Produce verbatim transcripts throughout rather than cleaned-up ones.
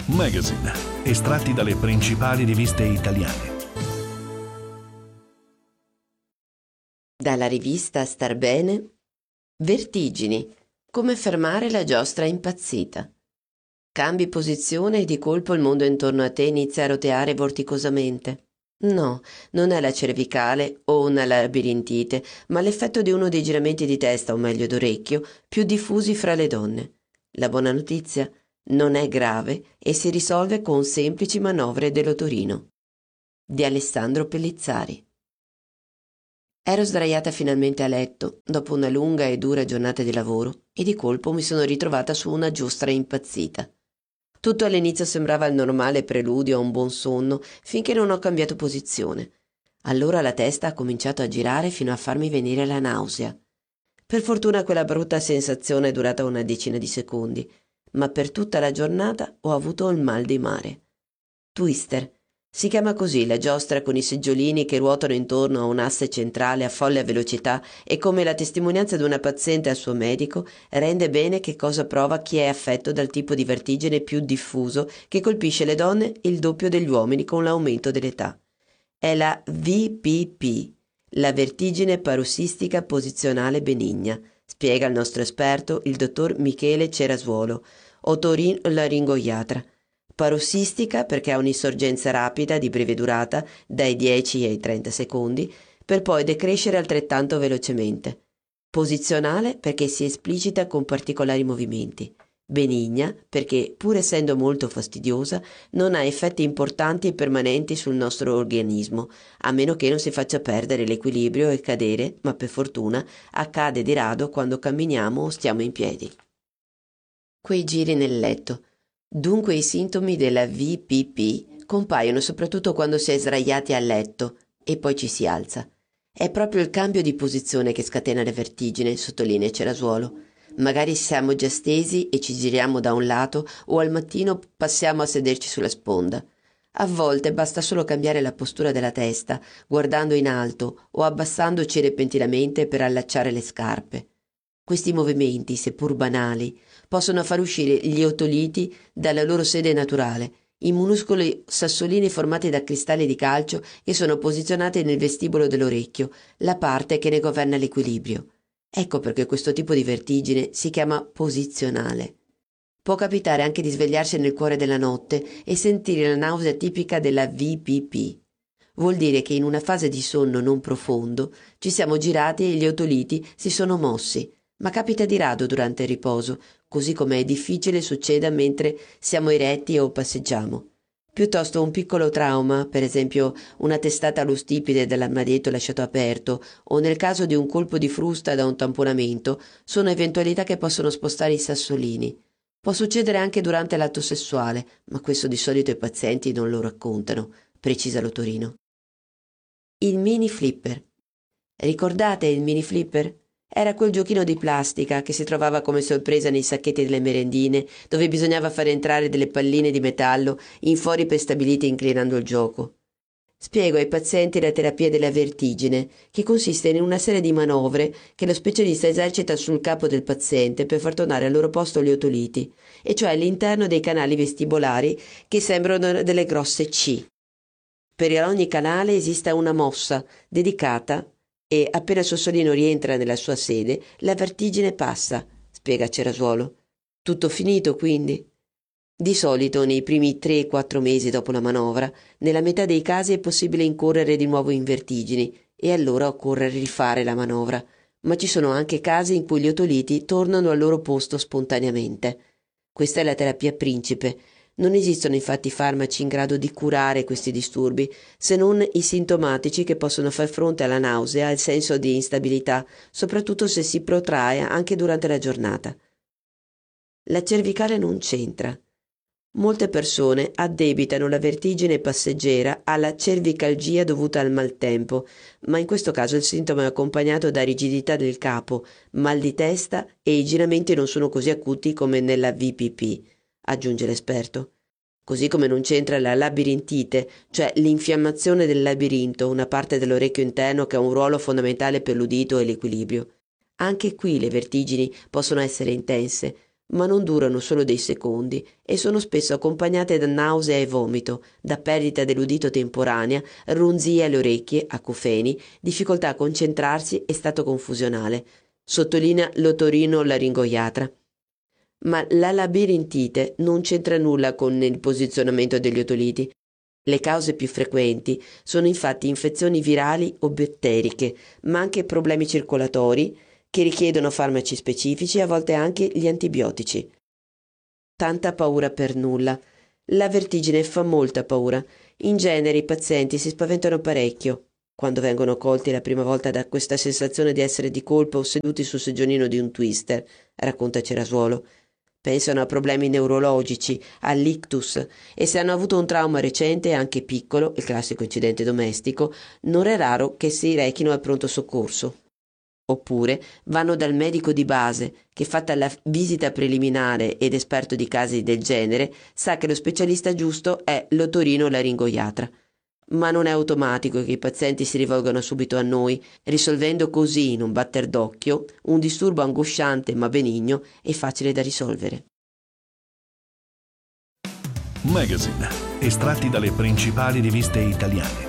Magazine, estratti dalle principali riviste italiane. Dalla rivista Star Bene, Vertigini, come fermare la giostra impazzita. Cambi posizione e di colpo il mondo intorno a te inizia a roteare vorticosamente. No, non è la cervicale o una labirintite, ma l'effetto di uno dei giramenti di testa, o meglio d'orecchio, più diffusi fra le donne. La buona notizia? Non è grave e si risolve con semplici manovre dell'otorino. Di Alessandro Pellizzari. Ero sdraiata finalmente a letto, dopo una lunga e dura giornata di lavoro, e di colpo mi sono ritrovata su una giostra impazzita. Tutto all'inizio sembrava il normale preludio a un buon sonno, finché non ho cambiato posizione. Allora la testa ha cominciato a girare fino a farmi venire la nausea. Per fortuna quella brutta sensazione è durata una decina di secondi, ma per tutta la giornata ho avuto il mal di mare. Twister. Si chiama così la giostra con i seggiolini che ruotano intorno a un asse centrale a folle velocità e, come la testimonianza di una paziente al suo medico, rende bene che cosa prova chi è affetto dal tipo di vertigine più diffuso che colpisce le donne il doppio degli uomini con l'aumento dell'età. È la V P P, la vertigine parossistica posizionale benigna, spiega il nostro esperto, il dottor Michele Cerasuolo, otorinolaringoiatra. Parossistica perché ha un'insorgenza rapida di breve durata, dai dieci ai trenta secondi, per poi decrescere altrettanto velocemente. Posizionale perché si esplicita con particolari movimenti. Benigna perché, pur essendo molto fastidiosa, non ha effetti importanti e permanenti sul nostro organismo, a meno che non si faccia perdere l'equilibrio e cadere, ma per fortuna accade di rado quando camminiamo o stiamo in piedi. Quei giri nel letto. Dunque i sintomi della V P P compaiono soprattutto quando si è sdraiati a letto e poi ci si alza. È proprio il cambio di posizione che scatena le vertigini, sottolinea Cerasuolo. Magari siamo già stesi e ci giriamo da un lato o al mattino passiamo a sederci sulla sponda. A volte basta solo cambiare la postura della testa, guardando in alto o abbassandoci repentinamente per allacciare le scarpe. Questi movimenti, seppur banali, possono far uscire gli otoliti dalla loro sede naturale, i minuscoli sassolini formati da cristalli di calcio che sono posizionati nel vestibolo dell'orecchio, la parte che ne governa l'equilibrio. Ecco perché questo tipo di vertigine si chiama posizionale. Può capitare anche di svegliarsi nel cuore della notte e sentire la nausea tipica della V P P. Vuol dire che in una fase di sonno non profondo ci siamo girati e gli otoliti si sono mossi, ma capita di rado durante il riposo, così come è difficile succeda mentre siamo eretti o passeggiamo. Piuttosto un piccolo trauma, per esempio una testata allo stipite dall'armadietto lasciato aperto o nel caso di un colpo di frusta da un tamponamento, sono eventualità che possono spostare i sassolini. Può succedere anche durante l'atto sessuale, ma questo di solito i pazienti non lo raccontano, precisa l'otorino. Il mini flipper. Ricordate il mini flipper? Era quel giochino di plastica che si trovava come sorpresa nei sacchetti delle merendine, dove bisognava fare entrare delle palline di metallo in fori prestabiliti inclinando il gioco. Spiego ai pazienti la terapia della vertigine, che consiste in una serie di manovre che lo specialista esercita sul capo del paziente per far tornare al loro posto gli otoliti, e cioè all'interno dei canali vestibolari che sembrano delle grosse C. Per ogni canale esiste una mossa dedicata e appena il sassolino rientra nella sua sede, la vertigine passa, spiega Cerasuolo. Tutto finito, quindi? Di solito, nei primi tre quattro mesi dopo la manovra, nella metà dei casi è possibile incorrere di nuovo in vertigini e allora occorre rifare la manovra, ma ci sono anche casi in cui gli otoliti tornano al loro posto spontaneamente. Questa è la terapia principe. Non esistono infatti farmaci in grado di curare questi disturbi, se non i sintomatici che possono far fronte alla nausea e al senso di instabilità, soprattutto se si protrae anche durante la giornata. La cervicale non c'entra. Molte persone addebitano la vertigine passeggera alla cervicalgia dovuta al maltempo, ma in questo caso il sintomo è accompagnato da rigidità del capo, mal di testa e i giramenti non sono così acuti come nella V P P, aggiunge l'esperto. Così come non c'entra la labirintite, cioè l'infiammazione del labirinto, una parte dell'orecchio interno che ha un ruolo fondamentale per l'udito e l'equilibrio. Anche qui le vertigini possono essere intense, ma non durano solo dei secondi e sono spesso accompagnate da nausea e vomito, da perdita dell'udito temporanea, ronzie alle orecchie, acufeni, difficoltà a concentrarsi e stato confusionale, sottolinea l'otorino-laringoiatra. Ma la labirintite non c'entra nulla con il posizionamento degli otoliti. Le cause più frequenti sono infatti infezioni virali o batteriche, ma anche problemi circolatori che richiedono farmaci specifici e a volte anche gli antibiotici. Tanta paura per nulla. La vertigine fa molta paura. In genere i pazienti si spaventano parecchio quando vengono colti la prima volta da questa sensazione di essere di colpo seduti sul seggiolino di un twister, racconta Cerasuolo. Pensano a problemi neurologici, all'ictus, e se hanno avuto un trauma recente, anche piccolo, il classico incidente domestico, non è raro che si rechino al pronto soccorso. Oppure vanno dal medico di base che, fatta la visita preliminare ed esperto di casi del genere, sa che lo specialista giusto è l'otorino-laringoiatra. Ma non è automatico che i pazienti si rivolgano subito a noi, risolvendo così in un batter d'occhio un disturbo angosciante ma benigno e facile da risolvere. Magazine, estratti dalle principali riviste italiane.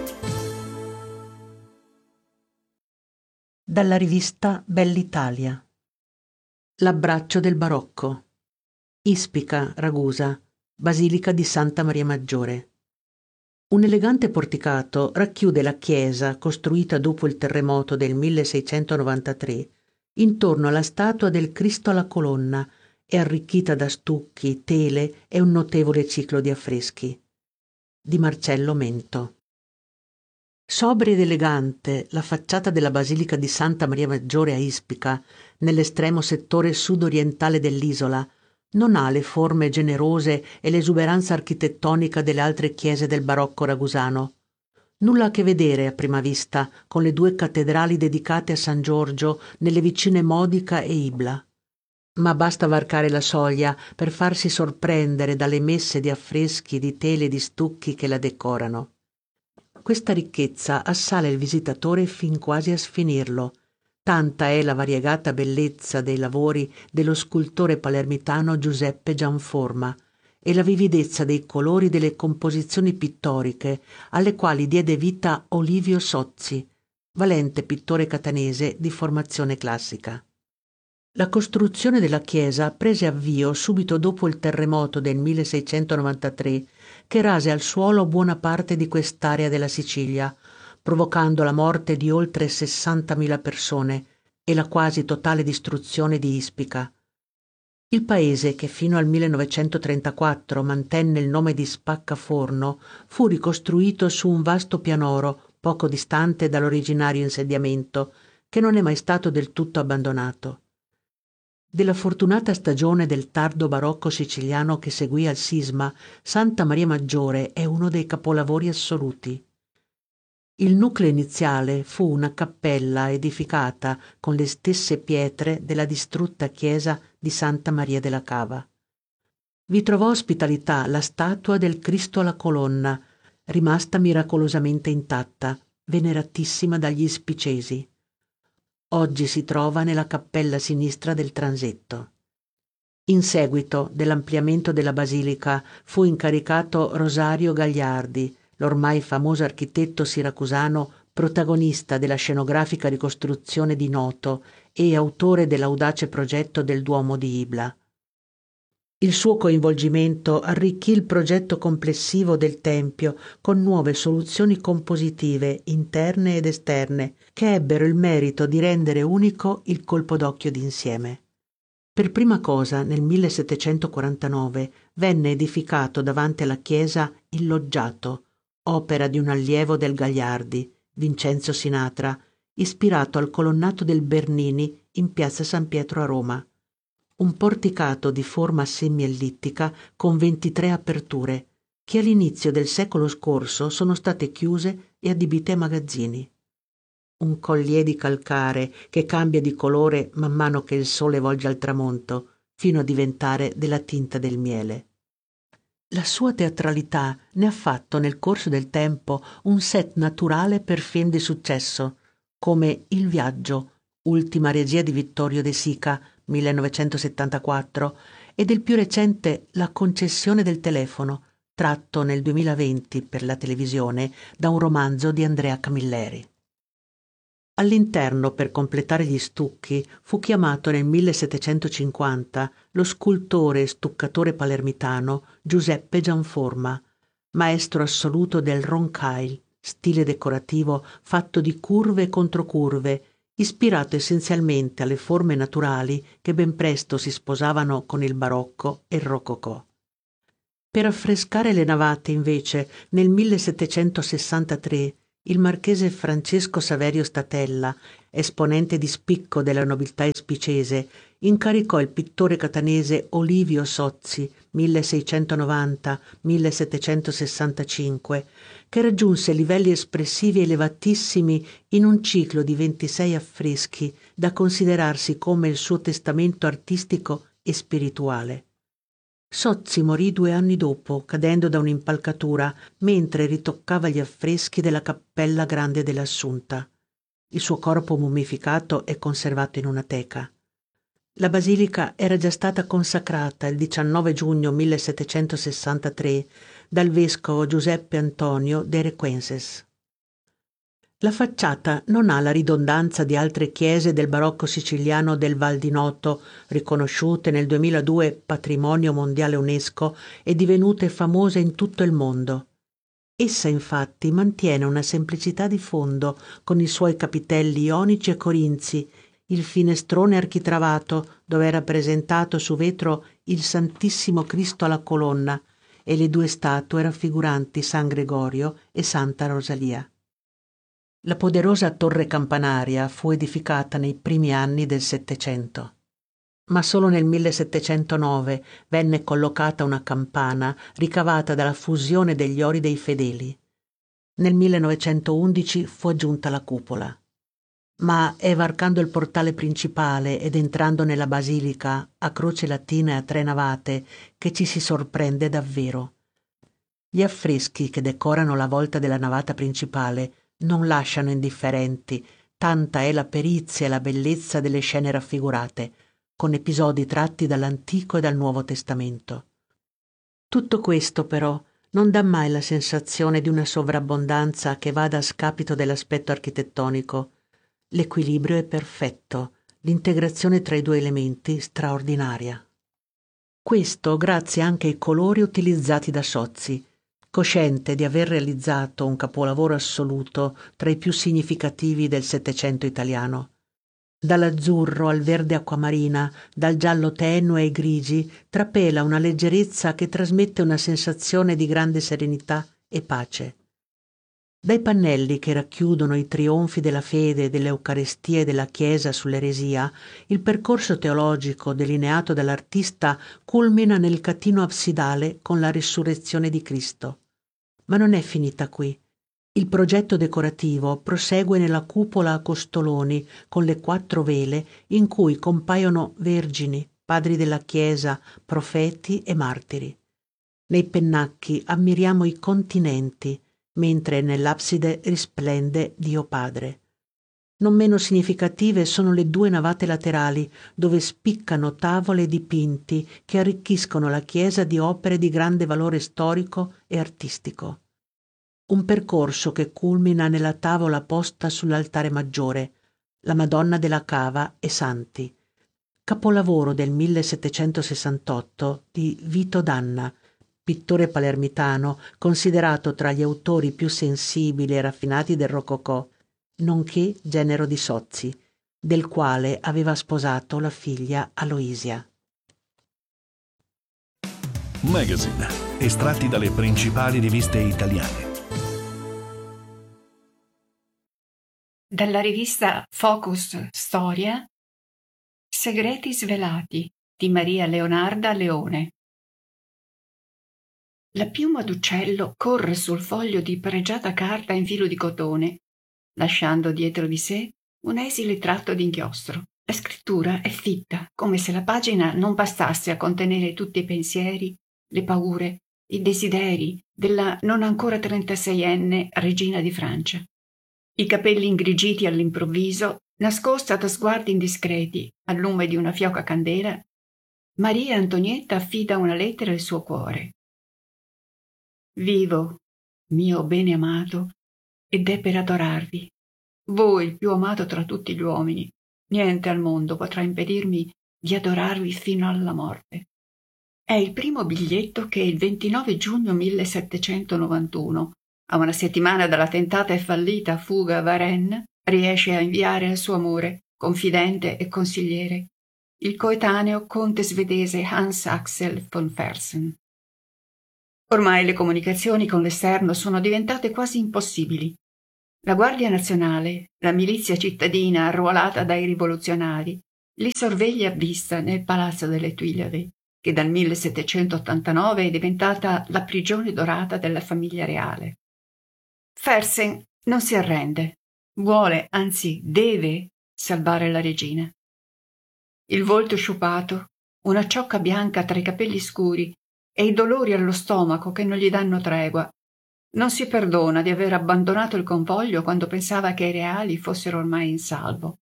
Dalla rivista Bell'Italia. L'abbraccio del barocco. Ispica, Ragusa, Basilica di Santa Maria Maggiore. Un elegante porticato racchiude la chiesa costruita dopo il terremoto del milleseicentonovantatré intorno alla statua del Cristo alla colonna e arricchita da stucchi, tele e un notevole ciclo di affreschi. Di Marcello Mento. Sobria ed elegante, la facciata della Basilica di Santa Maria Maggiore a Ispica, nell'estremo settore sud-orientale dell'isola, non ha le forme generose e l'esuberanza architettonica delle altre chiese del barocco ragusano. Nulla a che vedere a prima vista con le due cattedrali dedicate a San Giorgio nelle vicine Modica e Ibla. Ma basta varcare la soglia per farsi sorprendere dalle messe di affreschi, di tele e di stucchi che la decorano. Questa ricchezza assale il visitatore fin quasi a sfinirlo. Tanta è la variegata bellezza dei lavori dello scultore palermitano Giuseppe Gianforma e la vividezza dei colori delle composizioni pittoriche alle quali diede vita Olivio Sozzi, valente pittore catanese di formazione classica. La costruzione della chiesa prese avvio subito dopo il terremoto del milleseicentonovantatré che rase al suolo buona parte di quest'area della Sicilia, provocando la morte di oltre sessantamila persone e la quasi totale distruzione di Ispica. Il paese, che fino al millenovecentotrentaquattro mantenne il nome di Spaccaforno, fu ricostruito su un vasto pianoro poco distante dall'originario insediamento, che non è mai stato del tutto abbandonato. Della fortunata stagione del tardo barocco siciliano che seguì al sisma, Santa Maria Maggiore è uno dei capolavori assoluti. Il nucleo iniziale fu una cappella edificata con le stesse pietre della distrutta chiesa di Santa Maria della Cava. Vi trovò ospitalità la statua del Cristo alla colonna, rimasta miracolosamente intatta, veneratissima dagli ispicesi. Oggi si trova nella cappella sinistra del transetto. In seguito dell'ampliamento della basilica fu incaricato Rosario Gagliardi, l'ormai famoso architetto siracusano, protagonista della scenografica ricostruzione di Noto e autore dell'audace progetto del Duomo di Ibla. Il suo coinvolgimento arricchì il progetto complessivo del tempio con nuove soluzioni compositive interne ed esterne che ebbero il merito di rendere unico il colpo d'occhio d'insieme. Per prima cosa, nel millesettecentoquarantanove, venne edificato davanti alla chiesa il loggiato, opera di un allievo del Gagliardi, Vincenzo Sinatra, ispirato al colonnato del Bernini in piazza San Pietro a Roma. Un porticato di forma semiellittica con ventitré aperture, che all'inizio del secolo scorso sono state chiuse e adibite a magazzini. Un collier di calcare che cambia di colore man mano che il sole volge al tramonto, fino a diventare della tinta del miele. La sua teatralità ne ha fatto nel corso del tempo un set naturale per film di successo, come Il viaggio, ultima regia di Vittorio De Sica, millenovecentosettantaquattro, e del più recente La concessione del telefono, tratto nel duemilaventi per la televisione da un romanzo di Andrea Camilleri. All'interno, per completare gli stucchi, fu chiamato nel millesettecentocinquanta lo scultore e stuccatore palermitano Giuseppe Gianforma, maestro assoluto del roncaille, stile decorativo fatto di curve e controcurve, ispirato essenzialmente alle forme naturali che ben presto si sposavano con il barocco e il rococò. Per affrescare le navate, invece, nel millesettecentosessantatré il marchese Francesco Saverio Statella, esponente di spicco della nobiltà espicese, incaricò il pittore catanese Olivio Sozzi, milleseicentonovanta millesettecentosessantacinque, che raggiunse livelli espressivi elevatissimi in un ciclo di ventisei affreschi da considerarsi come il suo testamento artistico e spirituale. Sozzi morì due anni dopo, cadendo da un'impalcatura mentre ritoccava gli affreschi della Cappella Grande dell'Assunta. Il suo corpo mummificato è conservato in una teca. La basilica era già stata consacrata il diciannove giugno millesettecentosessantatré dal vescovo Giuseppe Antonio de Requenses. La facciata non ha la ridondanza di altre chiese del barocco siciliano del Val di Noto, riconosciute nel duemiladue Patrimonio Mondiale UNESCO e divenute famose in tutto il mondo. Essa infatti mantiene una semplicità di fondo con i suoi capitelli ionici e corinzi, il finestrone architravato dove è rappresentato su vetro il Santissimo Cristo alla colonna e le due statue raffiguranti San Gregorio e Santa Rosalia. La poderosa torre campanaria fu edificata nei primi anni del Settecento, ma solo nel millesettecentonove venne collocata una campana ricavata dalla fusione degli ori dei fedeli. Nel millenovecentoundici fu aggiunta la cupola. Ma è varcando il portale principale ed entrando nella basilica a croce latina e a tre navate che ci si sorprende davvero. Gli affreschi che decorano la volta della navata principale non lasciano indifferenti, tanta è la perizia e la bellezza delle scene raffigurate, con episodi tratti dall'Antico e dal Nuovo Testamento. Tutto questo, però, non dà mai la sensazione di una sovrabbondanza che vada a scapito dell'aspetto architettonico. L'equilibrio è perfetto, l'integrazione tra i due elementi straordinaria. Questo grazie anche ai colori utilizzati da Sozzi, cosciente di aver realizzato un capolavoro assoluto tra i più significativi del Settecento italiano. Dall'azzurro al verde acquamarina, dal giallo tenue ai grigi, trapela una leggerezza che trasmette una sensazione di grande serenità e pace. Dai pannelli che racchiudono i trionfi della fede, dell'Eucarestia e della Chiesa sull'eresia, il percorso teologico delineato dall'artista culmina nel catino absidale con la risurrezione di Cristo. Ma non è finita qui. Il progetto decorativo prosegue nella cupola a costoloni con le quattro vele in cui compaiono vergini, padri della Chiesa, profeti e martiri. Nei pennacchi ammiriamo i continenti, mentre nell'abside risplende Dio Padre. Non meno significative sono le due navate laterali, dove spiccano tavole e dipinti che arricchiscono la chiesa di opere di grande valore storico e artistico. Un percorso che culmina nella tavola posta sull'altare maggiore, la Madonna della Cava e Santi, capolavoro del millesettecentosessantotto di Vito D'Anna, pittore palermitano considerato tra gli autori più sensibili e raffinati del Rococò, nonché genero di Sozzi, del quale aveva sposato la figlia Aloisia. Magazine, estratti dalle principali riviste italiane. Dalla rivista Focus Storia, Segreti svelati di Maria Leonarda Leone. La piuma d'uccello corre sul foglio di pregiata carta in filo di cotone, lasciando dietro di sé un esile tratto d'inchiostro. La scrittura è fitta, come se la pagina non bastasse a contenere tutti i pensieri, le paure, i desideri della non ancora trentaseienne regina di Francia. I capelli ingrigiti all'improvviso, nascosta da sguardi indiscreti al lume di una fioca candela, Maria Antonietta affida una lettera al suo cuore. Vivo, mio bene amato, ed è per adorarvi. Voi, il più amato tra tutti gli uomini, niente al mondo potrà impedirmi di adorarvi fino alla morte. È il primo biglietto che il ventinove giugno millesettecentonovantuno, a una settimana dalla tentata e fallita fuga a Varennes, riesce a inviare al suo amore, confidente e consigliere, il coetaneo conte svedese Hans Axel von Fersen. Ormai le comunicazioni con l'esterno sono diventate quasi impossibili. La Guardia Nazionale, la milizia cittadina arruolata dai rivoluzionari, li sorveglia a vista nel Palazzo delle Tuileries, che dal millesettecentottantanove è diventata la prigione dorata della famiglia reale. Fersen non si arrende, vuole, anzi deve, salvare la regina. Il volto sciupato, una ciocca bianca tra i capelli scuri e i dolori allo stomaco che non gli danno tregua, non si perdona di aver abbandonato il convoglio quando pensava che i reali fossero ormai in salvo.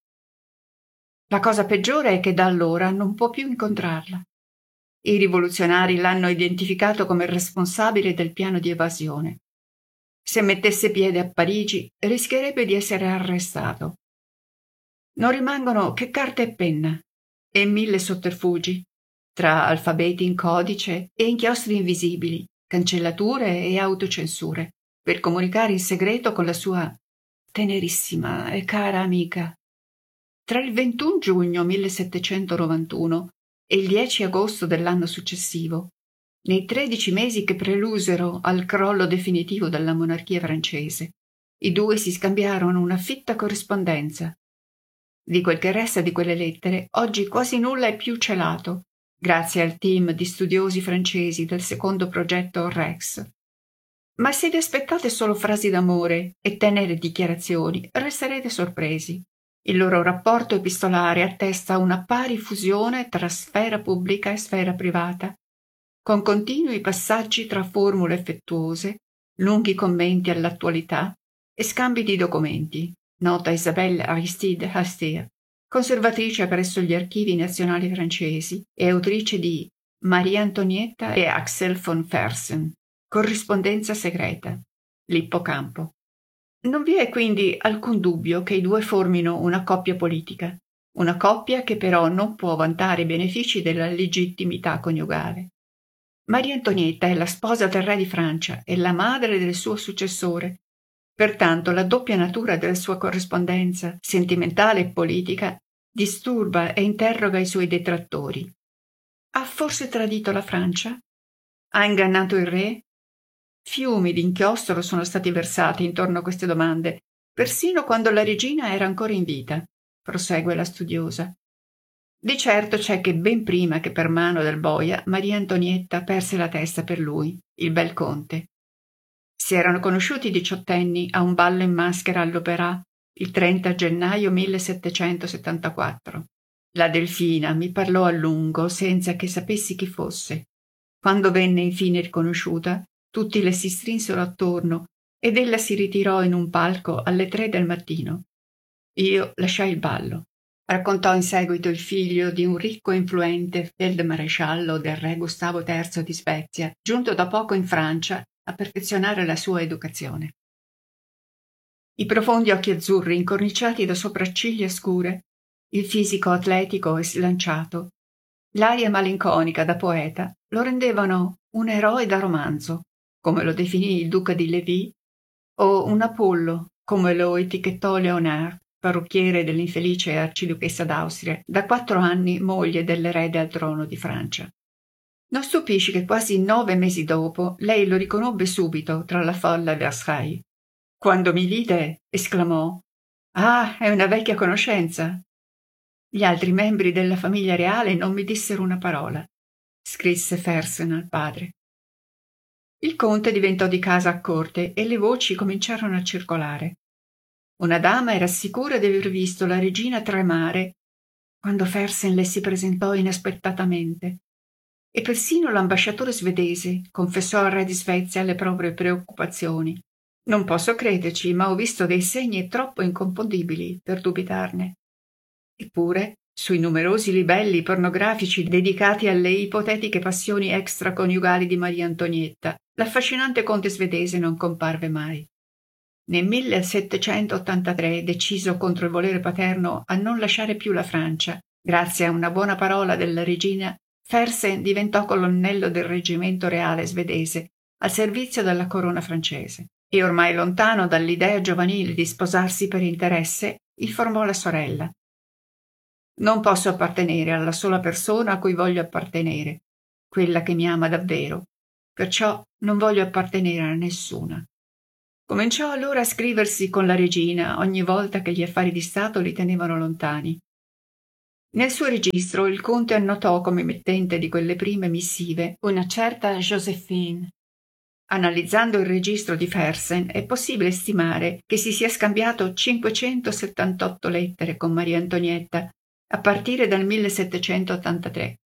La cosa peggiore è che da allora non può più incontrarla. I rivoluzionari l'hanno identificato come responsabile del piano di evasione. Se mettesse piede a Parigi rischierebbe di essere arrestato. Non rimangono che carta e penna e mille sotterfugi, tra alfabeti in codice e inchiostri invisibili, cancellature e autocensure, per comunicare in segreto con la sua tenerissima e cara amica. Tra il ventuno giugno millesettecentonovantuno e il dieci agosto dell'anno successivo, nei tredici mesi che prelusero al crollo definitivo della monarchia francese, i due si scambiarono una fitta corrispondenza. Di quel che resta di quelle lettere, oggi quasi nulla è più celato, grazie al team di studiosi francesi del secondo progetto Rex. Ma se vi aspettate solo frasi d'amore e tenere dichiarazioni, resterete sorpresi. Il loro rapporto epistolare attesta una pari fusione tra sfera pubblica e sfera privata, con continui passaggi tra formule affettuose, lunghi commenti all'attualità e scambi di documenti, nota Isabelle Aristide Astier, conservatrice presso gli archivi nazionali francesi e autrice di Maria Antonietta e Axel von Fersen, corrispondenza segreta, l'Ippocampo. Non vi è quindi alcun dubbio che i due formino una coppia politica, una coppia che però non può vantare i benefici della legittimità coniugale. Maria Antonietta è la sposa del re di Francia e la madre del suo successore. Pertanto la doppia natura della sua corrispondenza, sentimentale e politica, disturba e interroga i suoi detrattori. Ha forse tradito la Francia? Ha ingannato il re? Fiumi di inchiostro sono stati versati intorno a queste domande, persino quando la regina era ancora in vita, prosegue la studiosa. Di certo c'è che ben prima che per mano del boia Maria Antonietta perse la testa per lui, il bel conte. Si erano conosciuti diciottenni a un ballo in maschera all'Opéra il trenta gennaio millesettecentosettantaquattro. La Delfina mi parlò a lungo senza che sapessi chi fosse. Quando venne infine riconosciuta, tutti le si strinsero attorno ed ella si ritirò in un palco alle tre del mattino. Io lasciai il ballo. Raccontò in seguito il figlio di un ricco e influente feldmaresciallo del re Gustavo terzo di Svezia, giunto da poco in Francia a perfezionare la sua educazione. I profondi occhi azzurri incorniciati da sopracciglia scure, il fisico atletico e slanciato, l'aria malinconica da poeta lo rendevano un eroe da romanzo, come lo definì il duca di Lévis, o un Apollo, come lo etichettò Léonard, parrucchiere dell'infelice arciduchessa d'Austria, da quattro anni moglie dell'erede al trono di Francia. Non stupisce che quasi nove mesi dopo lei lo riconobbe subito tra la folla a Versailles. Quando mi vide, esclamò: «Ah, è una vecchia conoscenza!» Gli altri membri della famiglia reale non mi dissero una parola, scrisse Fersen al padre. Il conte diventò di casa a corte e le voci cominciarono a circolare. Una dama era sicura di aver visto la regina tremare quando Fersen le si presentò inaspettatamente, e persino l'ambasciatore svedese confessò al re di Svezia le proprie preoccupazioni. Non posso crederci, ma ho visto dei segni troppo inconfondibili per dubitarne. Eppure sui numerosi libelli pornografici dedicati alle ipotetiche passioni extraconiugali di Maria Antonietta, l'affascinante conte svedese non comparve mai. Nel millesettecentottantatré, deciso contro il volere paterno a non lasciare più la Francia, grazie a una buona parola della regina, Fersen diventò colonnello del reggimento reale svedese al servizio della corona francese e, ormai lontano dall'idea giovanile di sposarsi per interesse, il formò la sorella. Non posso appartenere alla sola persona a cui voglio appartenere, quella che mi ama davvero, perciò non voglio appartenere a nessuna. Cominciò allora a scriversi con la regina ogni volta che gli affari di Stato li tenevano lontani. Nel suo registro il conte annotò come mittente di quelle prime missive una certa Joséphine. Analizzando il registro di Fersen è possibile stimare che si sia scambiato cinquecentosettantotto lettere con Maria Antonietta a partire dal millesettecentottantatré.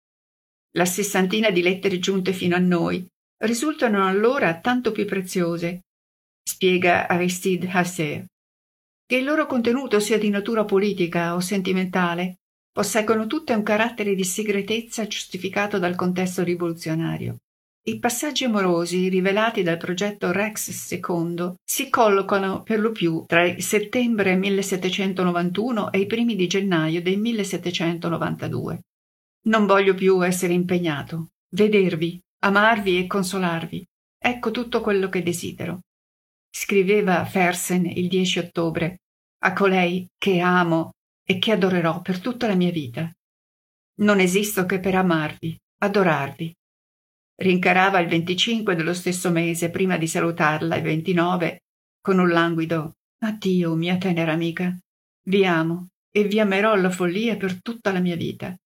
La sessantina di lettere giunte fino a noi risultano allora tanto più preziose, spiega Aristide Hasser. Che il loro contenuto sia di natura politica o sentimentale, posseggono tutte un carattere di segretezza giustificato dal contesto rivoluzionario. I passaggi amorosi rivelati dal progetto Rex secondo si collocano per lo più tra il settembre millesettecentonovantuno e i primi di gennaio del millesettecentonovantadue. Non voglio più essere impegnato. Vedervi, amarvi e consolarvi. Ecco tutto quello che desidero. Scriveva Fersen il dieci ottobre a colei che amo e che adorerò per tutta la mia vita. Non esisto che per amarvi, adorarvi. Rincarava il venticinque dello stesso mese, prima di salutarla il ventinove, con un languido «Addio, mia tenera amica, vi amo e vi amerò alla follia per tutta la mia vita».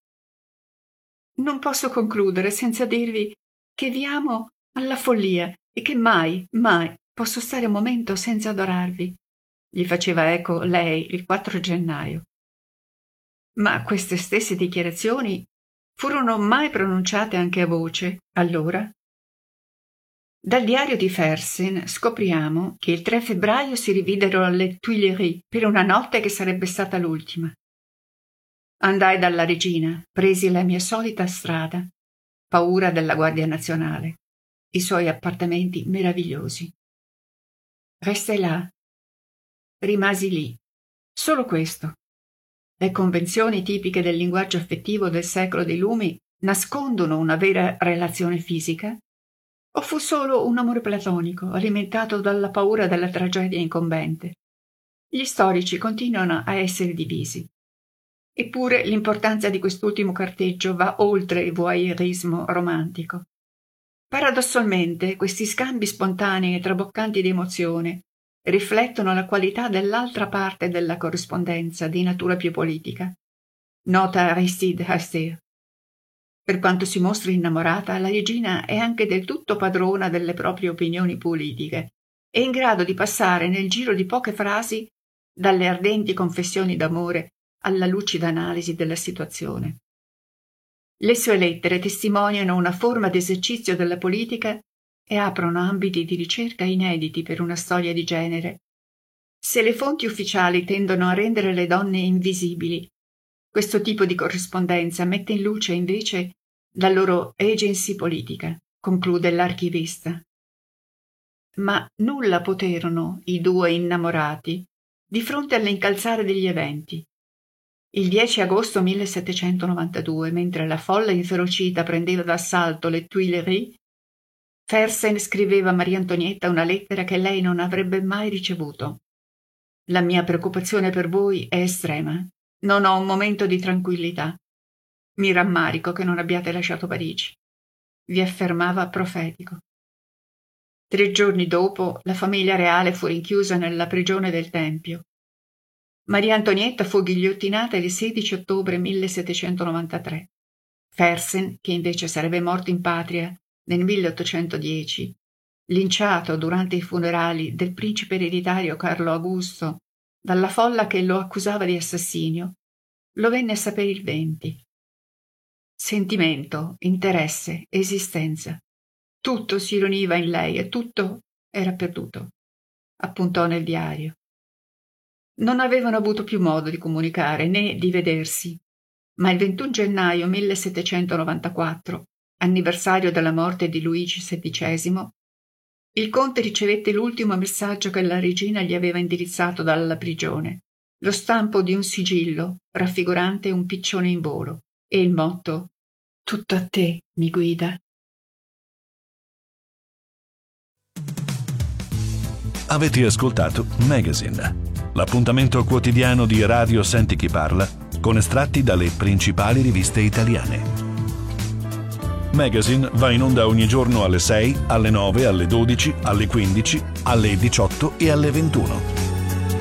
Non posso concludere senza dirvi che vi amo alla follia e che mai, mai posso stare un momento senza adorarvi. Gli faceva eco lei il quattro gennaio. Ma queste stesse dichiarazioni furono mai pronunciate anche a voce, allora? Dal diario di Fersen scopriamo che il tre febbraio si rividero alle Tuileries per una notte che sarebbe stata l'ultima. Andai dalla regina, presi la mia solita strada, paura della Guardia Nazionale, i suoi appartamenti meravigliosi. Restai là, rimasi lì, solo questo. Le convenzioni tipiche del linguaggio affettivo del secolo dei lumi nascondono una vera relazione fisica? O fu solo un amore platonico, alimentato dalla paura della tragedia incombente? Gli storici continuano a essere divisi. Eppure l'importanza di quest'ultimo carteggio va oltre il voyeurismo romantico. Paradossalmente, questi scambi spontanei e traboccanti di emozione riflettono la qualità dell'altra parte della corrispondenza di natura più politica. Nota Aristide Hasser. Per quanto si mostri innamorata, la regina è anche del tutto padrona delle proprie opinioni politiche e in grado di passare nel giro di poche frasi dalle ardenti confessioni d'amore alla lucida analisi della situazione. Le sue lettere testimoniano una forma d'esercizio della politica e aprono ambiti di ricerca inediti per una storia di genere. Se le fonti ufficiali tendono a rendere le donne invisibili, questo tipo di corrispondenza mette in luce invece la loro agency politica, conclude l'archivista. Ma nulla poterono i due innamorati di fronte all'incalzare degli eventi. Il dieci agosto millesettecentonovantadue, mentre la folla inferocita prendeva d'assalto le Tuileries, Fersen scriveva a Maria Antonietta una lettera che lei non avrebbe mai ricevuto. La mia preoccupazione per voi è estrema. Non ho un momento di tranquillità. Mi rammarico che non abbiate lasciato Parigi. Vi affermava profetico. Tre giorni dopo, la famiglia reale fu rinchiusa nella prigione del Tempio. Maria Antonietta fu ghigliottinata il sedici ottobre millesettecentonovantatré. Fersen, che invece sarebbe morto in patria nel milleottocentodieci, linciato durante i funerali del principe ereditario Carlo Augusto dalla folla che lo accusava di assassinio, lo venne a sapere il venti. Sentimento, interesse, esistenza. Tutto si riuniva in lei e tutto era perduto, appuntò nel diario. Non avevano avuto più modo di comunicare né di vedersi, Ma il ventuno gennaio millesettecentonovantaquattro, anniversario della morte di Luigi sedicesimo, il conte ricevette l'ultimo messaggio che la regina gli aveva indirizzato dalla prigione, lo stampo di un sigillo raffigurante un piccione in volo e il motto «Tutto a te mi guida». Avete ascoltato Magazine, l'appuntamento quotidiano di Radio Senti Chi Parla con estratti dalle principali riviste italiane. Magazine va in onda ogni giorno alle sei, alle nove, alle dodici, alle quindici, alle diciotto e alle ventuno.